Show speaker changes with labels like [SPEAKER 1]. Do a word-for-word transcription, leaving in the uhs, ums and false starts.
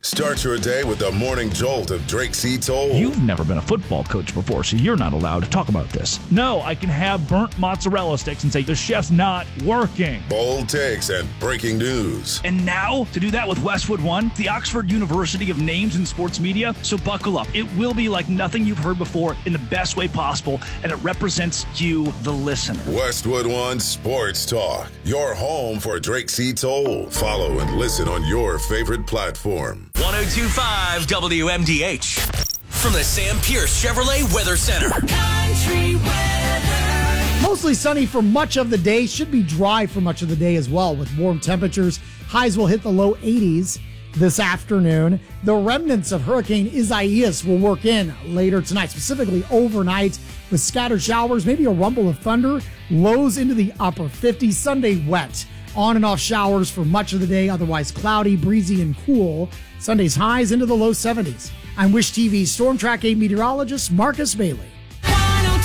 [SPEAKER 1] Start your day with the morning jolt of Drake C. Toll.
[SPEAKER 2] You've never been a football coach before, so you're not allowed to talk about this. No, I can have burnt mozzarella sticks and say the chef's not working.
[SPEAKER 1] Bold takes and breaking news.
[SPEAKER 2] And now, to do that with Westwood One, the Oxford University of names in sports media. So buckle up. It will be like nothing you've heard before in the best way possible, and it represents you, the listener.
[SPEAKER 1] Westwood One Sports Talk, your home for Drake C. Toll. Follow and listen on your favorite platform.
[SPEAKER 3] one oh two point five W M D H. From the Sam Pierce Chevrolet Weather Center. Country weather.
[SPEAKER 4] Mostly sunny for much of the day. Should be dry for much of the day as well with warm temperatures. Highs will hit the low eighties this afternoon. The remnants of Hurricane Isaias will work in later tonight, specifically overnight with scattered showers, maybe a rumble of thunder. Lows into the upper fifties. Sunday wet. On and off showers for much of the day, otherwise cloudy, breezy, and cool. Sunday's highs into the low seventies. I'm Wish T V's Storm Track eight meteorologist Marcus Bailey.